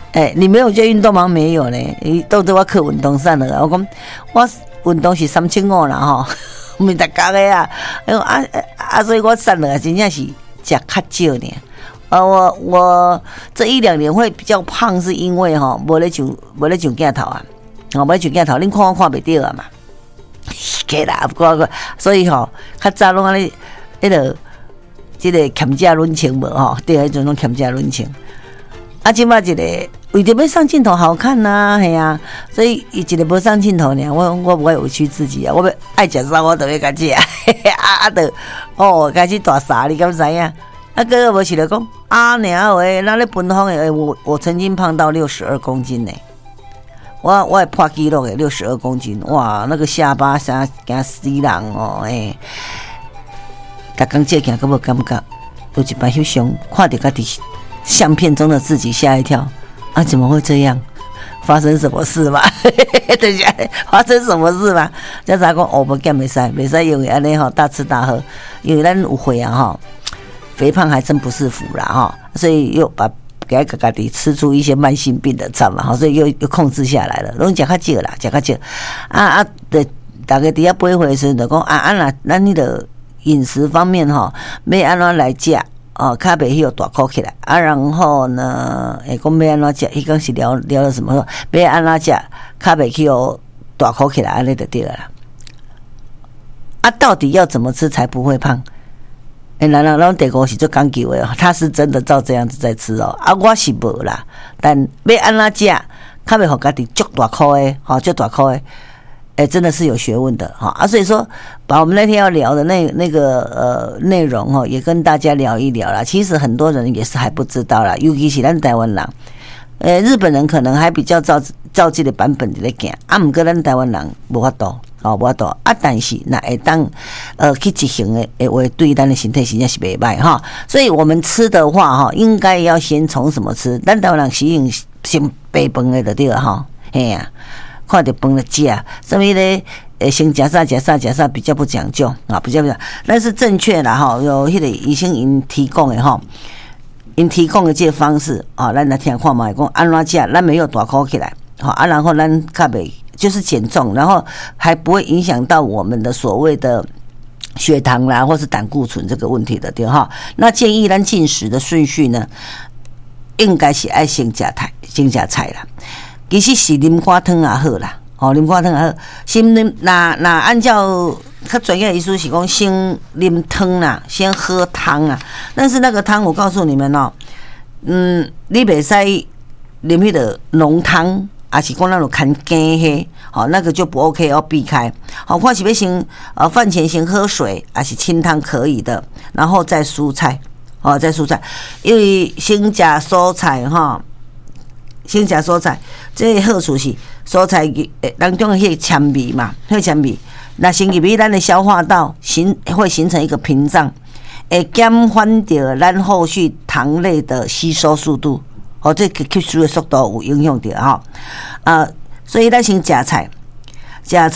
你没有去运动吗？没有呢，你都在我去运动衫了。我讲我运动是3500啦吼，唔是大家的啊。所以我瘦了，真正是吃较少呢。我这1-2年会比较胖，是因为哈，无咧上镜头啊，无咧上镜头，恁看我看袂到啊嘛。给啦，所以吼，较早拢安尼，这个欠价论情无吼，对，迄种欠价论情。即摆一个为着要上镜头好看呐，系啊，所以一个无上镜头呢，我不会委屈自己啊，我要爱食啥我都要甲食，开始大傻，你敢知影？哥无是咧讲娘喂，那咧本方诶，我曾经胖到62公斤呢，我会破纪录诶，62公斤，哇，那个下巴啥惊死人哦，甲刚借行，可无感觉？有一摆翕相，看到家己相片中的自己，吓一跳怎么会这样？发生什么事嘛？等一下，发生什么事嘛？再咋讲？无减袂使，因为安尼吼大吃大喝，因为咱有会啊吼。肥胖还真不是福啦哈，所以又给家己吃出一些慢性病的账嘛哈，所以又控制下来了，拢食较少啦，食较少对，大概底下8岁时就讲那咱那个饮食方面哈，要安怎来食较袂许大口起来然后呢，讲要安怎食，伊讲是聊了什么，要安怎食较袂许大口起来，安尼就对了啦。到底要怎么吃才不会胖？然后第5是做讲究的，他是真的照这样子在吃我是无啦，但要安怎食，较袂互家己足大口的，足大口的，真的是有学问的所以说，把我们那天要聊的那个内容也跟大家聊一聊啦。其实很多人也是还不知道啦，尤其是咱台湾人，日本人可能还比较照这个版本在行，不过咱台湾人无法度。无法度但是那会当去执行的话，对咱的身体实在是袂歹哈。所以我们吃的话应该要先从什么吃？咱台湾人习惯先白饭的就对了哈。看到饭就食，什么咧？先食啥比较不讲究比较，但是正确啦哈。有迄个医生因提供的因提供的这个方式咱来听看嘛，讲安怎食，咱没有大口起来然后咱较袂。就是减重，然后还不会影响到我们的所谓的血糖啦，或是胆固醇这个问题的对哈。那建议咱进食的顺序呢，应该是爱先吃菜啦。其实是啉花汤也好啦，啉花汤也好。先啉那按照较专业的医师是讲先啉汤啦，先喝汤啊。但是那个汤我告诉你们你袂使啉迄个浓汤。是讲那种看干黑，那个就不 OK， 要避开。看是要先饭前先喝水，还是清汤可以的，然后再蔬菜，再蔬菜，因为先吃蔬菜先吃蔬菜，这个好处是蔬菜当中的迄个纤维嘛，迄纤维，那先入去咱的消化道会形成一个屏障，会减缓掉咱后续糖类的吸收速度。这个吸收的速度有影响到所以咱先吃菜减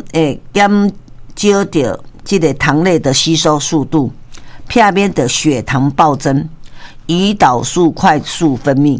少掉这个糖类的吸收速度，片面的血糖暴增，胰岛素快速分泌，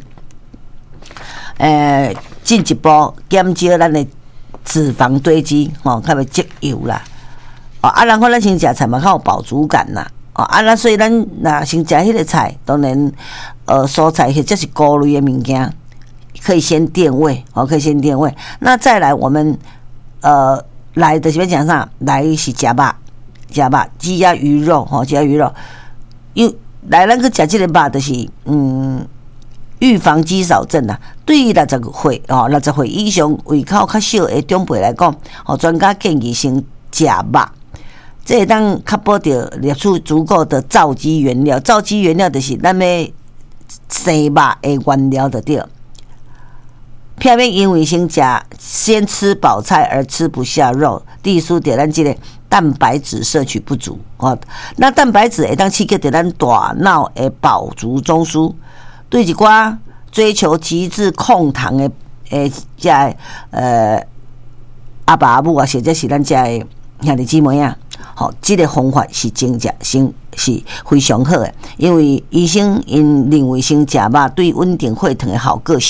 进一步减少咱的脂肪堆积，较袂积油啦，然后咱先吃菜嘛，较有饱足感啦。那所以咱若先食迄个菜，当然蔬菜或者是菇类的物件，可以先垫胃，可以先垫胃。那再来我们来的是要讲啥？来是食肉，鸡鸭鱼肉，鸡鸭鱼肉。因来咱去食这个肉，就是预防肌少症啦。对于60岁以上胃口较小的长辈来讲，专家建议先食肉。这会当确保着摄取足够的皂基原料，皂基原料就是咱要生肉的原料就对。偏偏因为先吃饱菜而吃不下肉，第四点咱这个蛋白质摄取不足那蛋白质会当刺激着咱大脑的饱足中枢，对一寡追求极致控糖的阿爸阿母啊，或者是咱这的兄弟姊妹啊。这个方法是是非常好的，因为医生因认为先吃肉对稳定血糖的效果